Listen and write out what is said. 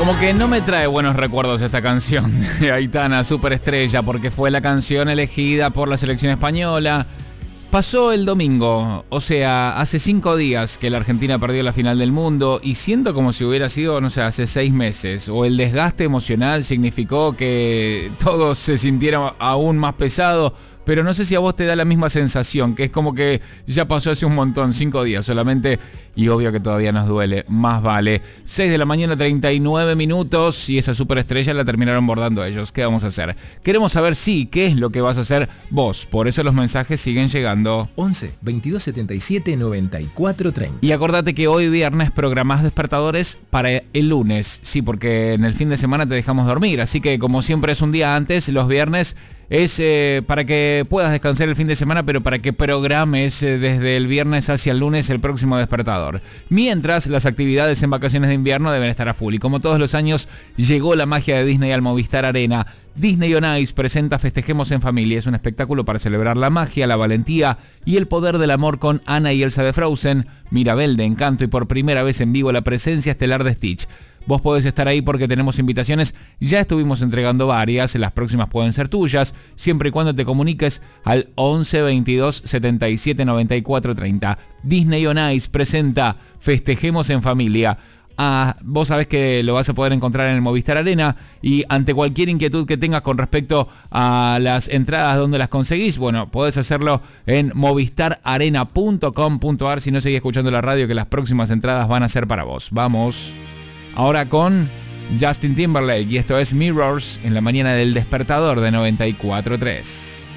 Como que no me trae buenos recuerdos esta canción de Aitana, Superestrella, porque fue la canción elegida por la selección española. Pasó el domingo, o sea, hace 5 días que la Argentina perdió la final del mundo y siento como si hubiera sido, no sé, hace 6 meses. O el desgaste emocional significó que todo se sintiera aún más pesado. Pero no sé si a vos te da la misma sensación, que es como que ya pasó hace un montón, 5 días solamente, y obvio que todavía nos duele, más vale. 6 de la mañana, 39 minutos, y esa superestrella la terminaron bordando ellos. ¿Qué vamos a hacer? Queremos saber, sí, qué es lo que vas a hacer vos. Por eso los mensajes siguen llegando. 11 22 77 94 30. Y acordate que hoy viernes programás despertadores para el lunes. Sí, porque en el fin de semana te dejamos dormir, así que como siempre es un día antes, los viernes es para que puedas descansar el fin de semana, pero para que programes desde el viernes hacia el lunes el próximo despertador. Mientras, las actividades en vacaciones de invierno deben estar a full. Y como todos los años, llegó la magia de Disney al Movistar Arena. Disney on Ice presenta Festejemos en Familia. Es un espectáculo para celebrar la magia, la valentía y el poder del amor con Anna y Elsa de Frozen, Mirabel de Encanto y por primera vez en vivo la presencia estelar de Stitch. Vos podés estar ahí porque tenemos invitaciones, ya estuvimos entregando varias, las próximas pueden ser tuyas, siempre y cuando te comuniques al 11 22 77 94 30. Disney on Ice presenta Festejemos en Familia. Vos sabés que lo vas a poder encontrar en el Movistar Arena y ante cualquier inquietud que tengas con respecto a las entradas, donde las conseguís, bueno, podés hacerlo en movistararena.com.ar si no seguís escuchando la radio, que las próximas entradas van a ser para vos. Vamos. Ahora con Justin Timberlake y esto es Mirrors en la mañana del despertador de 94.3.